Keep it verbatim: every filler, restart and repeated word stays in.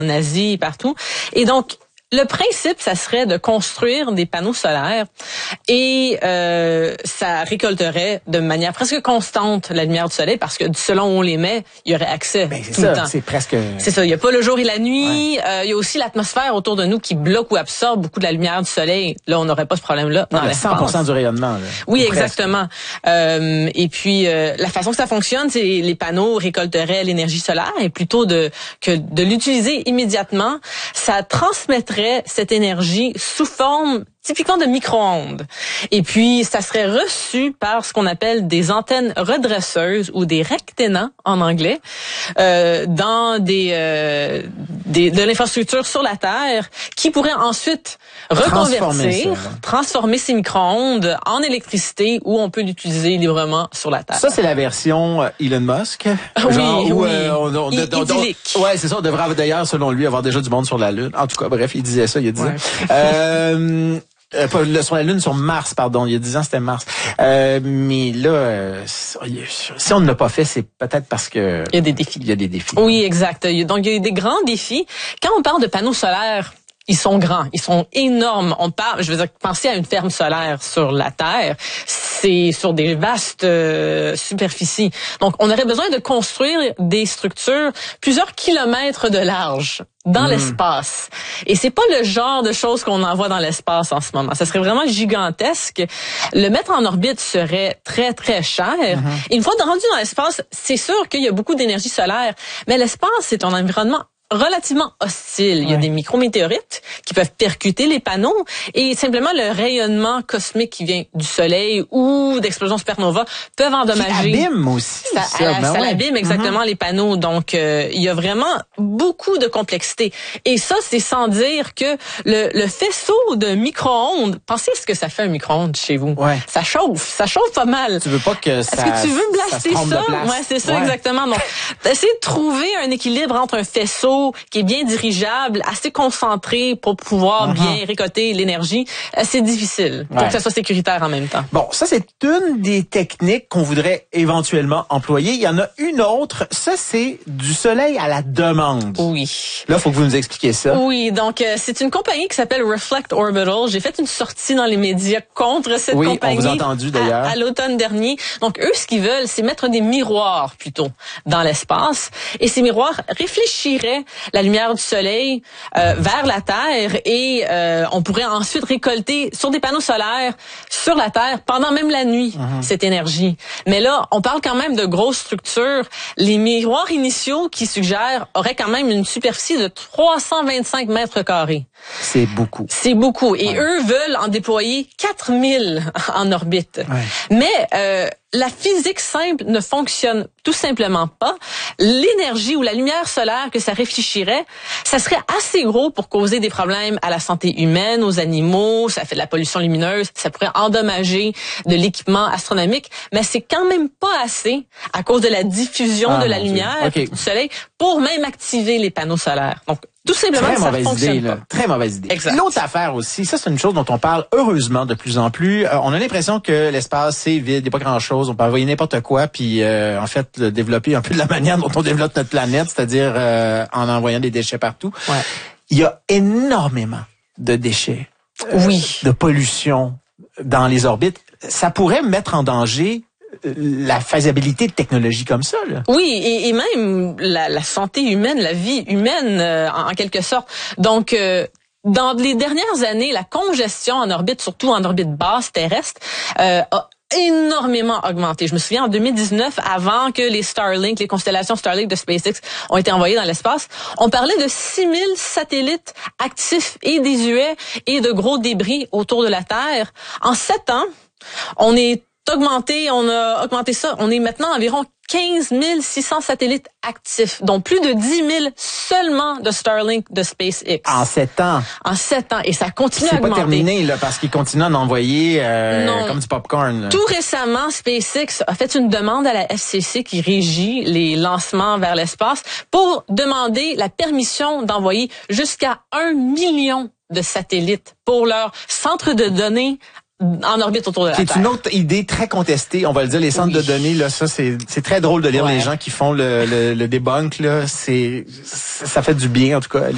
en Asie, partout. Et donc, le principe, ça serait de construire des panneaux solaires et euh, ça récolterait de manière presque constante la lumière du soleil parce que selon où on les met, il y aurait accès ben, c'est tout ça, le temps. C'est presque. C'est ça. Il y a pas le jour et la nuit. Ouais. Euh, il y a aussi l'atmosphère autour de nous qui bloque ou absorbe beaucoup de la lumière du soleil. Là, on n'aurait pas ce problème-là dans l'espace. cent pour cent du rayonnement. Là, oui, exactement. Euh, et puis euh, la façon que ça fonctionne, c'est les panneaux récolteraient l'énergie solaire et plutôt de que de l'utiliser immédiatement, ça transmettrait cette énergie sous forme typiquement de micro-ondes. Et puis, ça serait reçu par ce qu'on appelle des antennes redresseuses ou des rectenants en anglais euh, dans des, euh, des de l'infrastructure sur la Terre qui pourrait ensuite reconvertir, ça, transformer ces micro-ondes en électricité où on peut l'utiliser librement sur la Terre. Ça, c'est la version Elon Musk. Oui, genre, où, oui. Euh, on, on, I- on, idyllique. On, ouais, c'est ça. On devrait d'ailleurs, selon lui, avoir déjà du monde sur la Lune. En tout cas, bref, il disait ça, il disait. Ouais. Euh, Euh, pas, sur la Lune, sur Mars, pardon. Il y a dix ans, c'était Mars. Euh, mais là, euh, si on ne l'a pas fait, c'est peut-être parce que... Il y a des défis. Il y a des défis. Oui, exact. Donc, il y a des grands défis. Quand on parle de panneaux solaires, ils sont grands, ils sont énormes. On parle, je veux dire, pensez à une ferme solaire sur la Terre, c'est sur des vastes euh, superficies. Donc, on aurait besoin de construire des structures plusieurs kilomètres de large dans mmh. l'espace. Et c'est pas le genre de choses qu'on envoie dans l'espace en ce moment. Ça serait vraiment gigantesque. Le mettre en orbite serait très, très cher. Mmh. Et une fois rendu dans l'espace, c'est sûr qu'il y a beaucoup d'énergie solaire, mais l'espace, c'est un environnement relativement hostile. Il y a ouais. des micrométéorites qui peuvent percuter les panneaux et simplement le rayonnement cosmique qui vient du soleil ou d'explosions supernova peuvent endommager. Ça abîme aussi. Ça, ça, ben ça ouais. abîme exactement mm-hmm. les panneaux. Donc, euh, il y a vraiment beaucoup de complexité. Et ça, c'est sans dire que le, le faisceau de micro-ondes, pensez à ce que ça fait un micro-ondes chez vous. Ouais. Ça chauffe, ça chauffe pas mal. Tu veux pas que ça... Est-ce que tu veux blaster ça? ça? Ouais, c'est ça, ouais. exactement. Donc, essayer de trouver un équilibre entre un faisceau qui est bien dirigeable, assez concentré pour pouvoir uh-huh. bien récolter l'énergie, c'est difficile pour ouais. que ça soit sécuritaire en même temps. Bon, ça c'est une des techniques qu'on voudrait éventuellement employer. Il y en a une autre, ça c'est du soleil à la demande. Oui. Là, il faut que vous nous expliquiez ça. Oui, donc euh, c'est une compagnie qui s'appelle Reflect Orbital. J'ai fait une sortie dans les médias contre cette oui, compagnie. Oui, on vous a entendu d'ailleurs. À, à l'automne dernier. Donc eux, ce qu'ils veulent, c'est mettre des miroirs plutôt dans l'espace. Et ces miroirs réfléchiraient la lumière du soleil euh, vers la Terre et euh, on pourrait ensuite récolter sur des panneaux solaires sur la Terre pendant même la nuit mm-hmm. cette énergie. Mais là, on parle quand même de grosses structures. Les miroirs initiaux qui suggèrent auraient quand même une superficie de trois cent vingt-cinq mètres carrés. C'est beaucoup. C'est beaucoup. Et ouais. eux veulent en déployer quatre mille en orbite. Ouais. Mais euh, la physique simple ne fonctionne tout simplement pas. L'énergie ou la lumière solaire que ça réfléchirait, ça serait assez gros pour causer des problèmes à la santé humaine, aux animaux, ça fait de la pollution lumineuse, ça pourrait endommager de l'équipement astronomique, mais c'est quand même pas assez à cause de la diffusion ah, de la lumière okay. du soleil pour même activer les panneaux solaires. Donc, tout simplement, Très ça mauvaise fonctionne idée, pas. Là. Très mauvaise idée. Exact. L'autre affaire aussi, ça c'est une chose dont on parle heureusement de plus en plus. Euh, on a l'impression que l'espace c'est vide, il n'y a pas grand-chose, on peut envoyer n'importe quoi, puis euh, en fait le développer un peu de la manière dont on développe notre planète, c'est-à-dire euh, en envoyant des déchets partout. Ouais. Il y a énormément de déchets, euh, oui, de pollution dans les orbites. Ça pourrait mettre en danger la faisabilité de technologies comme ça. Là. Oui, et, et même la, la santé humaine, la vie humaine, euh, en, en quelque sorte. Donc, euh, dans les dernières années, la congestion en orbite, surtout en orbite basse terrestre, euh, a énormément augmenté. Je me souviens en deux mille dix-neuf, avant que les Starlink, les constellations Starlink de SpaceX ont été envoyées dans l'espace, on parlait de six mille satellites actifs et désuets et de gros débris autour de la Terre. En sept ans, on est augmenté, on a augmenté ça. On est maintenant environ quinze mille six cents satellites actifs, dont plus de dix mille seulement de Starlink de SpaceX. En sept ans? En sept ans. Et ça continue à augmenter. C'est pas terminé, là, parce qu'ils continuent à en envoyer euh, comme du popcorn. Là. Tout récemment, SpaceX a fait une demande à la F C C qui régit les lancements vers l'espace pour demander la permission d'envoyer jusqu'à un million de satellites pour leur centre de données en orbite autour de la Terre. C'est une autre idée très contestée, on va le dire, les centres oui. de données, là, ça, c'est, c'est très drôle de lire ouais. les gens qui font le, le, le debunk, là, c'est, ça fait du bien, en tout cas.